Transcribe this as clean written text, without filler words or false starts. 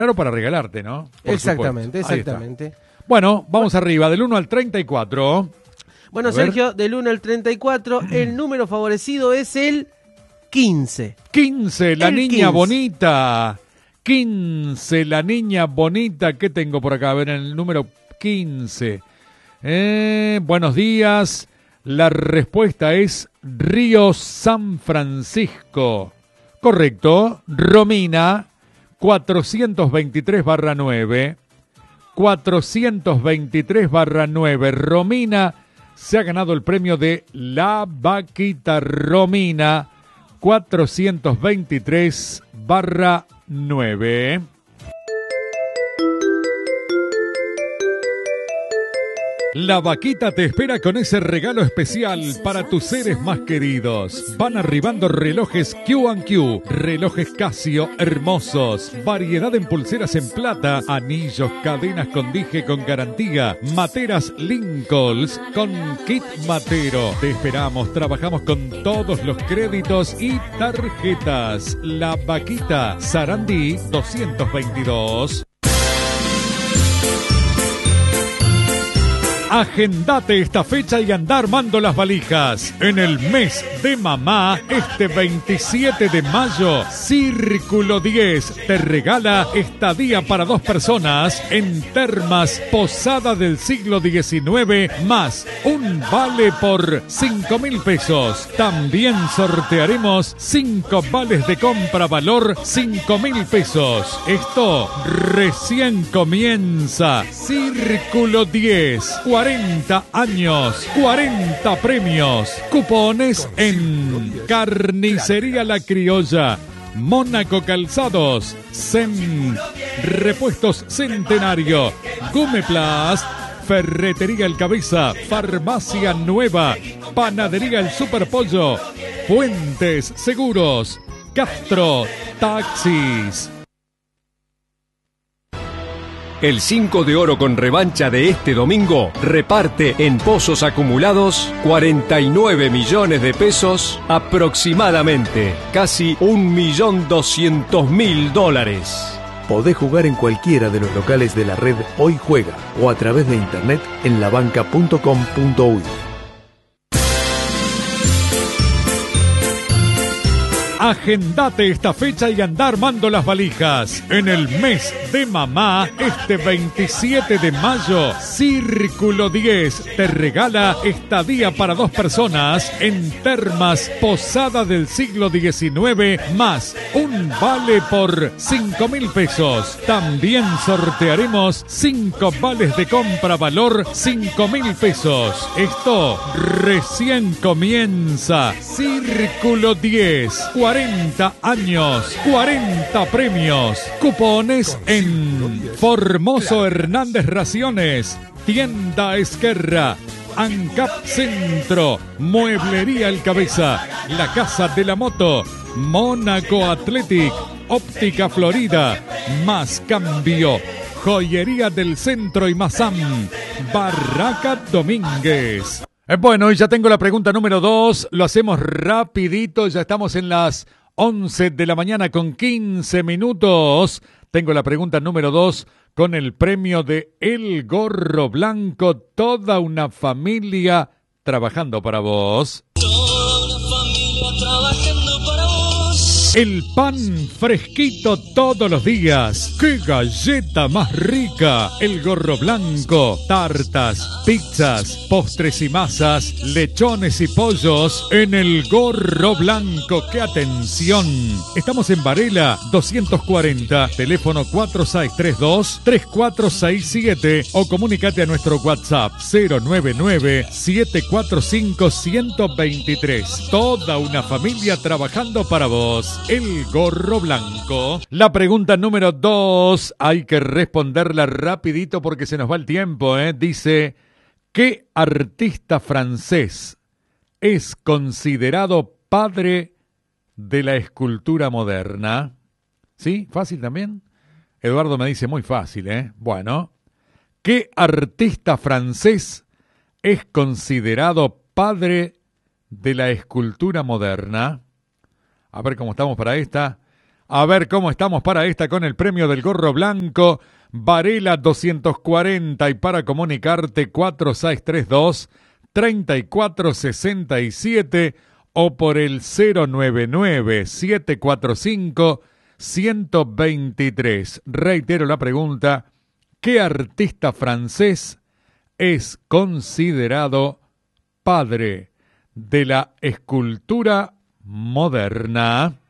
Claro, para regalarte, ¿no? Por Exactamente, supuesto. exactamente. Bueno, vamos arriba, del 1 al 34. Bueno, Sergio, del 1 al 34, el número favorecido es el 15. 15, la El niña 15. bonita. 15, la niña bonita. ¿Qué tengo por acá? A ver, en el número 15. Buenos días. La respuesta es Río San Francisco. Correcto. Romina, 423/9. 423/9. Romina se ha ganado el premio de La Vaquita. Romina, 423/9. La Vaquita te espera con ese regalo especial para tus seres más queridos. Van arribando relojes Q&Q, relojes Casio hermosos, variedad en pulseras en plata, anillos, cadenas con dije con garantía, materas Lincolns con kit matero. Te esperamos, trabajamos con todos los créditos y tarjetas. La Vaquita, Sarandí 222. Agendate esta fecha y anda armando las valijas. En el mes de mamá, este 27 de mayo, Círculo 10 te regala estadía para 2 personas en Termas Posada del siglo XIX, más un vale por 5.000 pesos. También sortearemos 5 vales de compra valor 5.000 pesos. Esto recién comienza. Círculo 10. 40 años, 40 premios, cupones en Carnicería La Criolla, Mónaco Calzados, SEM, Repuestos Centenario, Gumeplast, Ferretería El Cabeza, Farmacia Nueva, Panadería El Superpollo, Fuentes Seguros, Castro Taxis. El 5 de oro con revancha de este domingo reparte en pozos acumulados 49 millones de pesos aproximadamente, casi $1.200.000. Podés jugar en cualquiera de los locales de la red Hoy Juega o a través de internet en labanca.com.uy. Agendate esta fecha y anda armando las valijas. En el mes de mamá, este 27 de mayo, Círculo 10 te regala estadía para 2 personas en Termas Posada del siglo XIX, más un vale por 5.000 pesos. También sortearemos 5 vales de compra valor 5.000 pesos. Esto recién comienza. Círculo 10. 40 años, 40 premios, cupones en Formoso Hernández Raciones, Tienda Esquerra, ANCAP Centro, Mueblería El Cabeza, La Casa de la Moto, Mónaco Athletic, Óptica Florida, Más Cambio, Joyería del Centro y Mazam, Barraca Domínguez. Bueno, y ya tengo la pregunta número 2, lo hacemos rapidito, ya estamos en las 11 de la mañana con 15 minutos. Tengo la pregunta número 2 con el premio de El Gorro Blanco, toda una familia trabajando para vos. Toda una familia trabajando para vos. El pan fresquito todos los días. ¡Qué galleta más rica! El Gorro Blanco. Tartas, pizzas, postres y masas, lechones y pollos en El Gorro Blanco. ¡Qué atención! Estamos en Varela 240, teléfono 4632-3467 o comunícate a nuestro WhatsApp 099-745-123. Toda una familia trabajando para vos. El Gorro Blanco. La pregunta número 2, hay que responderla rapidito porque se nos va el tiempo, ¿eh? Dice, ¿qué artista francés es considerado padre de la escultura moderna? ¿Sí? ¿Fácil también? Eduardo me dice muy fácil, ¿eh? Bueno, ¿qué artista francés es considerado padre de la escultura moderna? A ver cómo estamos para esta. A ver cómo estamos para esta con el premio del gorro blanco. Varela 240 y para comunicarte 4632-3467 o por el 099-745-123. Reitero la pregunta, ¿qué artista francés es considerado padre de la escultura moderna?